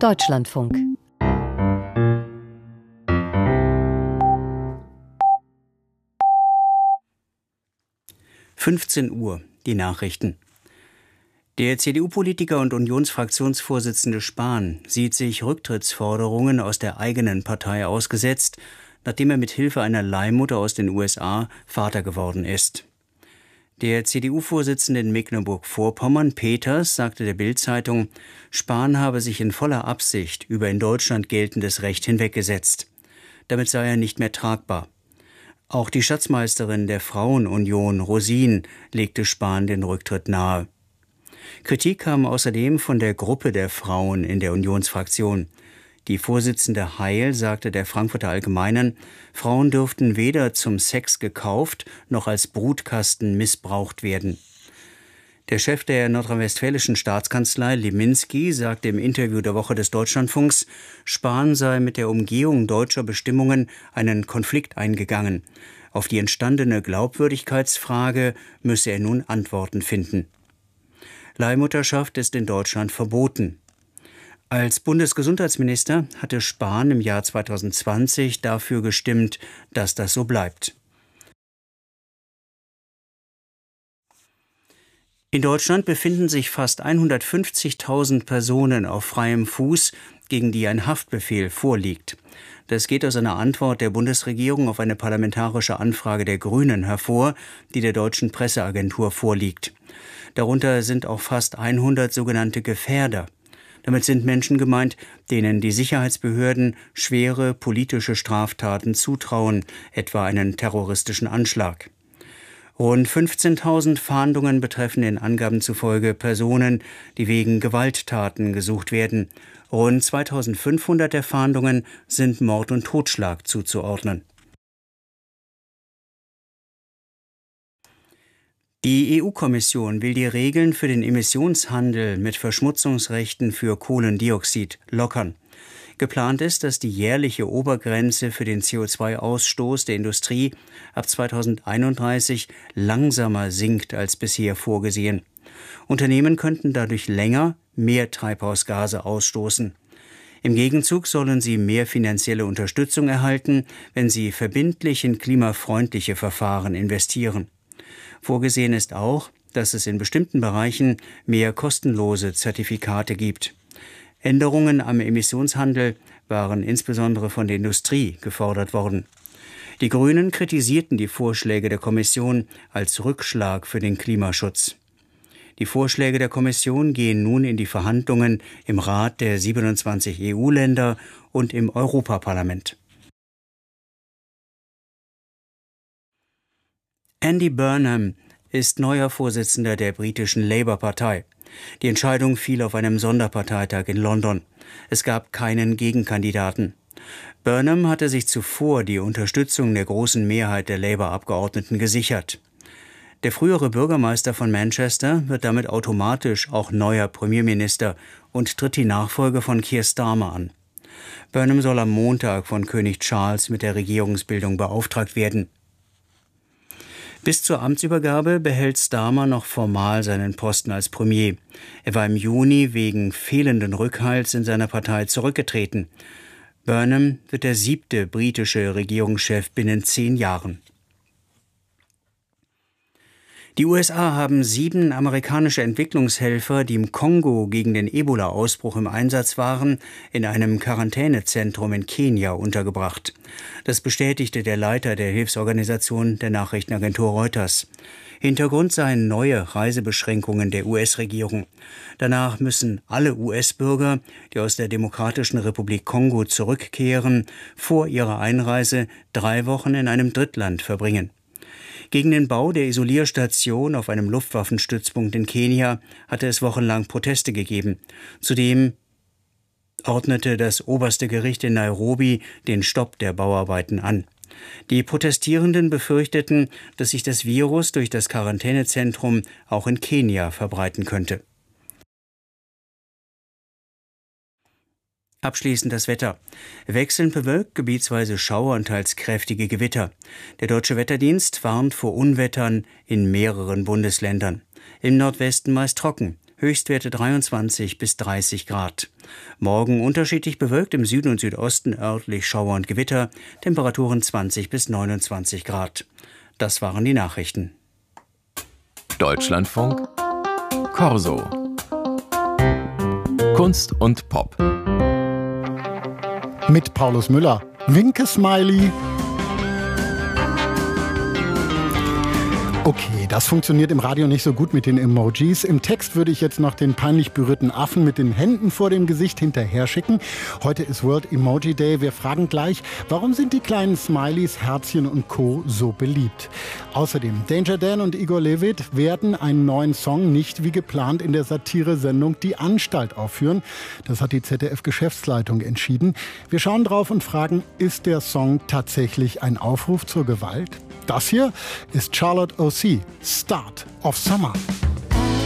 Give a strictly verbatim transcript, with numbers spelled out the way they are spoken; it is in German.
Deutschlandfunk. fünfzehn Uhr, die Nachrichten. Der C D U-Politiker und Unionsfraktionsvorsitzende Spahn sieht sich Rücktrittsforderungen aus der eigenen Partei ausgesetzt, nachdem er mit Hilfe einer Leihmutter aus den U S A Vater geworden ist. Der C D U-Vorsitzende in Mecklenburg-Vorpommern, Peters, sagte der Bild-Zeitung, Spahn habe sich in voller Absicht über in Deutschland geltendes Recht hinweggesetzt. Damit sei er nicht mehr tragbar. Auch die Schatzmeisterin der Frauenunion, Rosin, legte Spahn den Rücktritt nahe. Kritik kam außerdem von der Gruppe der Frauen in der Unionsfraktion. Die Vorsitzende Heil sagte der Frankfurter Allgemeinen, Frauen dürften weder zum Sex gekauft noch als Brutkasten missbraucht werden. Der Chef der nordrhein-westfälischen Staatskanzlei, Liminski, sagte im Interview der Woche des Deutschlandfunks, Spahn sei mit der Umgehung deutscher Bestimmungen einen Konflikt eingegangen. Auf die entstandene Glaubwürdigkeitsfrage müsse er nun Antworten finden. Leihmutterschaft ist in Deutschland verboten. Als Bundesgesundheitsminister hatte Spahn im Jahr zweitausendzwanzig dafür gestimmt, dass das so bleibt. In Deutschland befinden sich fast hundertfünfzigtausend Personen auf freiem Fuß, gegen die ein Haftbefehl vorliegt. Das geht aus einer Antwort der Bundesregierung auf eine parlamentarische Anfrage der Grünen hervor, die der deutschen Presseagentur vorliegt. Darunter sind auch fast hundert sogenannte Gefährder. Damit sind Menschen gemeint, denen die Sicherheitsbehörden schwere politische Straftaten zutrauen, etwa einen terroristischen Anschlag. Rund fünfzehntausend Fahndungen betreffen den Angaben zufolge Personen, die wegen Gewalttaten gesucht werden. Rund zweitausendfünfhundert der Fahndungen sind Mord und Totschlag zuzuordnen. Die E U-Kommission will die Regeln für den Emissionshandel mit Verschmutzungsrechten für Kohlendioxid lockern. Geplant ist, dass die jährliche Obergrenze für den C O zwei Ausstoß der Industrie ab zweitausendeinunddreißig langsamer sinkt als bisher vorgesehen. Unternehmen könnten dadurch länger mehr Treibhausgase ausstoßen. Im Gegenzug sollen sie mehr finanzielle Unterstützung erhalten, wenn sie verbindlich in klimafreundliche Verfahren investieren. Vorgesehen ist auch, dass es in bestimmten Bereichen mehr kostenlose Zertifikate gibt. Änderungen am Emissionshandel waren insbesondere von der Industrie gefordert worden. Die Grünen kritisierten die Vorschläge der Kommission als Rückschlag für den Klimaschutz. Die Vorschläge der Kommission gehen nun in die Verhandlungen im Rat der siebenundzwanzig E U-Länder und im Europaparlament. Andy Burnham ist neuer Vorsitzender der britischen Labour-Partei. Die Entscheidung fiel auf einem Sonderparteitag in London. Es gab keinen Gegenkandidaten. Burnham hatte sich zuvor die Unterstützung der großen Mehrheit der Labour-Abgeordneten gesichert. Der frühere Bürgermeister von Manchester wird damit automatisch auch neuer Premierminister und tritt die Nachfolge von Keir Starmer an. Burnham soll am Montag von König Charles mit der Regierungsbildung beauftragt werden. Bis zur Amtsübergabe behält Starmer noch formal seinen Posten als Premier. Er war im Juni wegen fehlenden Rückhalts in seiner Partei zurückgetreten. Burnham wird der siebte britische Regierungschef binnen zehn Jahren. Die U S A haben sieben amerikanische Entwicklungshelfer, die im Kongo gegen den Ebola-Ausbruch im Einsatz waren, in einem Quarantänezentrum in Kenia untergebracht. Das bestätigte der Leiter der Hilfsorganisation der Nachrichtenagentur Reuters. Hintergrund seien neue Reisebeschränkungen der U S-Regierung. Danach müssen alle U S-Bürger, die aus der Demokratischen Republik Kongo zurückkehren, vor ihrer Einreise drei Wochen in einem Drittland verbringen. Gegen den Bau der Isolierstation auf einem Luftwaffenstützpunkt in Kenia hatte es wochenlang Proteste gegeben. Zudem ordnete das oberste Gericht in Nairobi den Stopp der Bauarbeiten an. Die Protestierenden befürchteten, dass sich das Virus durch das Quarantänezentrum auch in Kenia verbreiten könnte. Abschließend das Wetter. Wechselnd bewölkt, gebietsweise Schauer und teils kräftige Gewitter. Der Deutsche Wetterdienst warnt vor Unwettern in mehreren Bundesländern. Im Nordwesten meist trocken. Höchstwerte dreiundzwanzig bis dreißig Grad. Morgen unterschiedlich bewölkt, im Süden und Südosten örtlich Schauer und Gewitter, Temperaturen zwanzig bis neunundzwanzig Grad. Das waren die Nachrichten. Deutschlandfunk Corso. Kunst und Pop. Mit Paulus Müller. Winke-Smiley. Okay, das funktioniert im Radio nicht so gut mit den Emojis. Im Text würde ich jetzt noch den peinlich berührten Affen mit den Händen vor dem Gesicht hinterher schicken. Heute ist World Emoji Day. Wir fragen gleich, warum sind die kleinen Smileys, Herzchen und Co. so beliebt? Außerdem, Danger Dan und Igor Levit werden einen neuen Song nicht wie geplant in der Satire-Sendung Die Anstalt aufführen. Das hat die Z D F-Geschäftsleitung entschieden. Wir schauen drauf und fragen, ist der Song tatsächlich ein Aufruf zur Gewalt? Das hier ist Charlotte O C, Start of Summer.